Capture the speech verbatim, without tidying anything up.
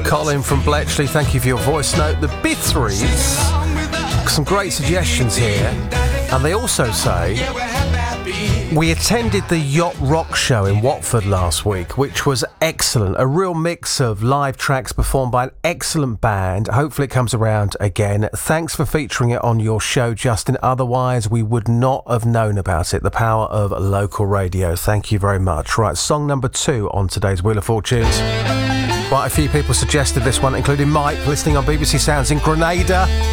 Colin from Bletchley, thank you for your voice note. The Bithries, some great suggestions here. And they also say, we attended the Yacht Rock show in Watford last week, which was excellent. A real mix of live tracks performed by an excellent band. Hopefully it comes around again. Thanks for featuring it on your show, Justin. Otherwise, we would not have known about it. The power of local radio. Thank you very much. Right, song number two on today's Wheel of Fortunes. Quite a few people suggested this one, including Mike, listening on B B C Sounds in Grenada.